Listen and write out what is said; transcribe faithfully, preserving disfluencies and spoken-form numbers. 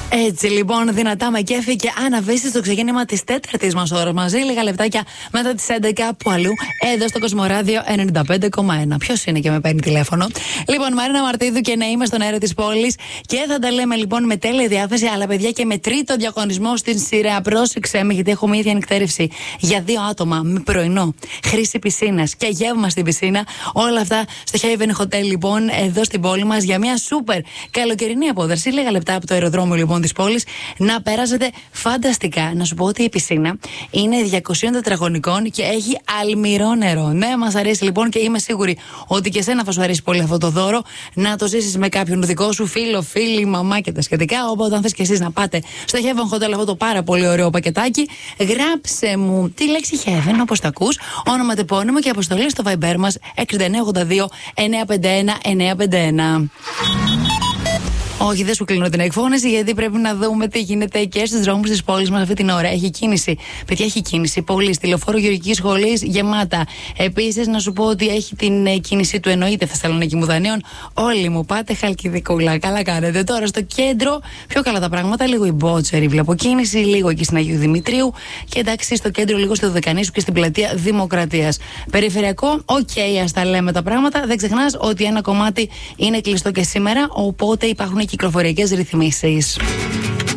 Έτσι λοιπόν, δυνατά με κέφι και αναβήσει στο ξεκίνημα τη τέταρτη μα ώρα μαζί. Λίγα λεπτάκια μετά τι έντεκα που αλλού, εδώ στο Κοσμοράδιο ενενήντα πέντε κόμμα ένα. Ποιο είναι και με παίρνει τηλέφωνο? Λοιπόν, Μαρίνα Μαρτίδου και να είμαι στον αέρα τη πόλη και θα τα λέμε λοιπόν με τέλεια διάθεση, αλλά παιδιά και με τρίτο διαγωνισμό στην σειρά. Πρόσεξε με, γιατί έχουμε ήδη ανεκτέρευση για δύο άτομα με πρωινό, χρήση πισίνα και γεύμα στην πισίνα. Όλα αυτά στο Haven Hotel λοιπόν, εδώ στην πόλη μα, για μια σούπερ καλοκαιρινή απόδραση. Λίγα λεπτά από το αεροδρόμιο λοιπόν τη πόλη, να πέρασετε φανταστικά. Να σου πω ότι η πισίνα είναι διακόσια τετραγωνικών και έχει αλμυρό νερό. Ναι, μας αρέσει λοιπόν και είμαι σίγουρη ότι και εσένα θα σου αρέσει πολύ αυτό το δώρο. Να το ζήσεις με κάποιον δικό σου φίλο, φίλη, μαμά και τα σχετικά. Οπότε, αν θες και εσείς να πάτε στο Heaven Hotel αυτό το πάρα πολύ ωραίο πακετάκι, γράψε μου τη λέξη Heaven όπως τα ακούς, όνομα, τεπώνυμο και αποστολή στο Viber μας έξι εννιά οκτώ δύο εννιά πέντε ένα εννιά πέντε ένα. Όχι, δεν σου κλείνω την εκφώνηση, γιατί πρέπει να δούμε τι γίνεται και στους δρόμους της πόλης μας αυτή την ώρα. Έχει κίνηση. Παιδιά, έχει κίνηση. Πολύ. Στη Λεωφόρο Γεωργικής Σχολής γεμάτα. Επίσης, να σου πω ότι έχει την κίνηση του εννοείται Θεσσαλονίκη Μουδανίων. Όλοι μου πάτε Χαλκιδικούλα. Καλά κάνετε. Τώρα στο κέντρο, πιο καλά τα πράγματα. Λίγο η Μπότσερη βλέπω κίνηση, λίγο εκεί στην Αγίου Δημητρίου. Και εντάξει, στο κέντρο, λίγο στο Δωδεκανήσου και στην πλατεία Δημοκρατίας. Περιφερειακό, οκ, okay, ας τα λέμε τα πράγματα. Δεν ξεχνάς ότι ένα κομμάτι είναι κλειστό και σήμερα, οπότε υπάρχουν κυκλοφοριακές ρυθμίσεις.